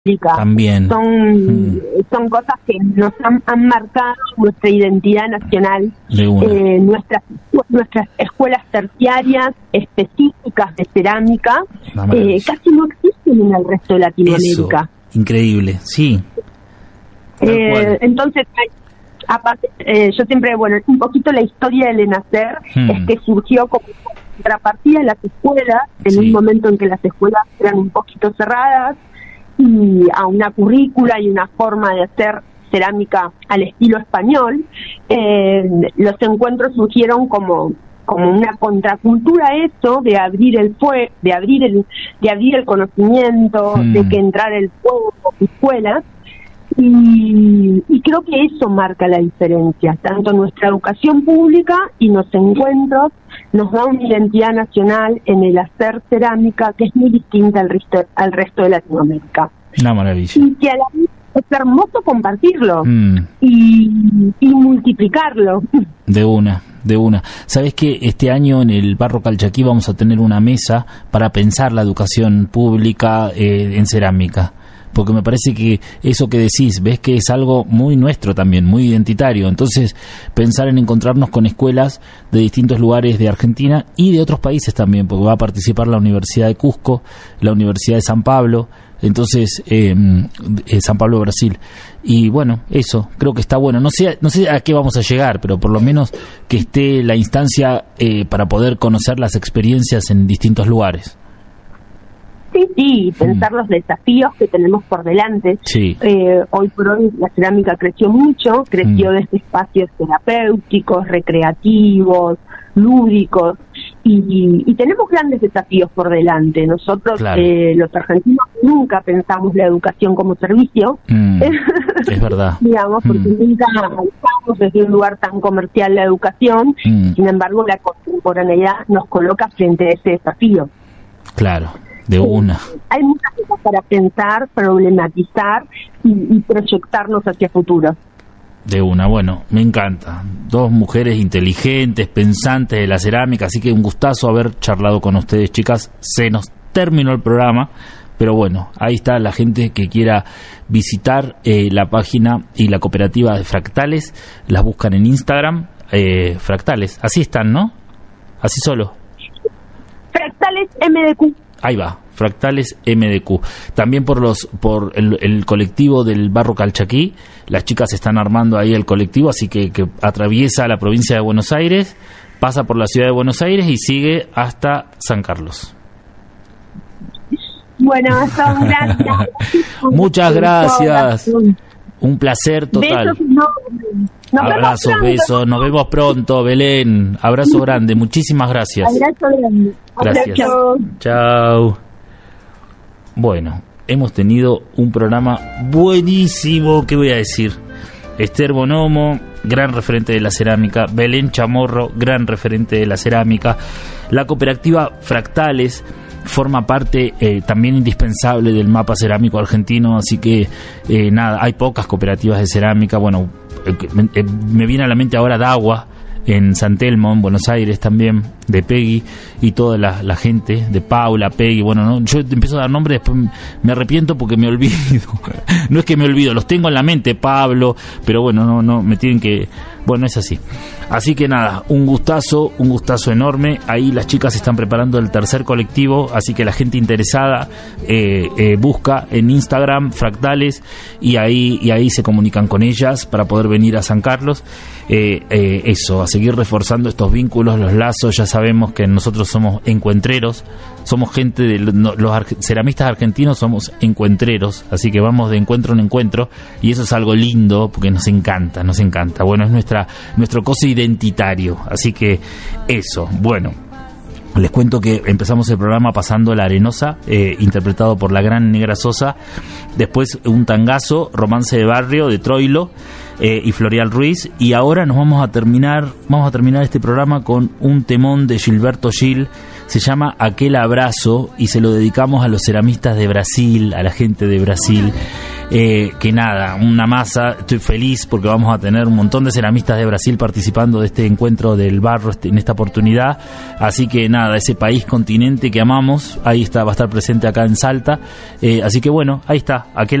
También. Son cosas que nos han marcado nuestra identidad nacional, nuestras escuelas terciarias específicas de cerámica casi no existen en el resto de Latinoamérica. Eso, increíble, sí. Entonces, aparte, yo siempre, un poquito la historia del ENACER es que surgió como contrapartida de las escuelas, en un momento en que las escuelas eran un poquito cerradas, y a una currícula y una forma de hacer cerámica al estilo español. Los encuentros surgieron como una contracultura a eso, de abrir de abrir el conocimiento, de que entrara el fuego en las escuelas. Y creo que eso marca la diferencia, tanto nuestra educación pública y los encuentros nos da una identidad nacional en el hacer cerámica que es muy distinta al resto de Latinoamérica. Una maravilla. Y que a la vez es hermoso compartirlo y multiplicarlo. De una. ¿Sabes que este año en el Barro Calchaquí vamos a tener una mesa para pensar la educación pública en cerámica? Porque me parece que eso que decís, ves que es algo muy nuestro también, muy identitario. Entonces, pensar en encontrarnos con escuelas de distintos lugares de Argentina y de otros países también, porque va a participar la Universidad de Cusco, la Universidad de San Pablo, entonces San Pablo de Brasil. Y bueno, eso, creo que está bueno. No sé a qué vamos a llegar, pero por lo menos que esté la instancia para poder conocer las experiencias en distintos lugares. Sí, pensar los desafíos que tenemos por delante. Sí. Hoy por hoy la cerámica creció desde espacios terapéuticos, recreativos, lúdicos, y tenemos grandes desafíos por delante. Nosotros, los argentinos, nunca pensamos la educación como servicio. Es verdad. Digamos, porque nunca pensamos desde un lugar tan comercial la educación. Sin embargo, la contemporaneidad nos coloca frente a ese desafío. Claro. De una. Hay muchas cosas para pensar, problematizar y proyectarnos hacia el futuro. De una, bueno, me encanta. Dos mujeres inteligentes, pensantes de la cerámica, así que un gustazo haber charlado con ustedes, chicas. Se nos terminó el programa, pero bueno, ahí está la gente que quiera visitar la página y la cooperativa de Fractales. Las buscan en Instagram, Fractales, así están, ¿no? Así solo. Fractales MDQ. Ahí va, Fractales MDQ. También por el colectivo del Barro Calchaquí, las chicas están armando ahí el colectivo, así que atraviesa la provincia de Buenos Aires, pasa por la ciudad de Buenos Aires y sigue hasta San Carlos. Bueno, son gracias. Muchas gracias. Un placer total. Besos, abrazos, besos. Nos vemos pronto, Belén. Abrazo grande. Muchísimas gracias. Abrazo grande. Gracias. Chao. Bueno, hemos tenido un programa buenísimo. ¿Qué voy a decir? Esther Bonomo, gran referente de la cerámica. Belén Chamorro, gran referente de la cerámica. La cooperativa Fractales forma parte también indispensable del mapa cerámico argentino, así que hay pocas cooperativas de cerámica. Bueno, me viene a la mente ahora Dagua en San Telmo, en Buenos Aires también, de Peggy y toda la gente, de Paula, Peggy. Bueno, no, yo empiezo a dar nombres, después me arrepiento porque me olvido. No es que me olvido, los tengo en la mente, Pablo, pero bueno, no me tienen que... Bueno, es así. Así que nada, un gustazo enorme. Ahí las chicas están preparando el tercer colectivo, así que la gente interesada busca en Instagram Fractales y ahí se comunican con ellas para poder venir a San Carlos. Eso, a seguir reforzando estos vínculos, los lazos. Ya sabemos que nosotros somos encuentreros, somos gente de los ceramistas argentinos, somos encuentreros, así que vamos de encuentro en encuentro y eso es algo lindo porque nos encanta. Bueno, es nuestro coso identitario, así que eso. Bueno, les cuento que empezamos el programa pasando La Arenosa, interpretado por la gran Negra Sosa, después un tangazo, Romance de Barrio de Troilo y Florial Ruiz, y ahora vamos a terminar este programa con un temón de Gilberto Gil, se llama Aquel Abrazo, y se lo dedicamos a los ceramistas de Brasil, a la gente de Brasil. que nada, una masa. Estoy feliz porque vamos a tener un montón de ceramistas de Brasil participando de este encuentro del barro en esta oportunidad, así que nada, ese país, continente que amamos, ahí está, va a estar presente acá en Salta, así que bueno, ahí está, aquel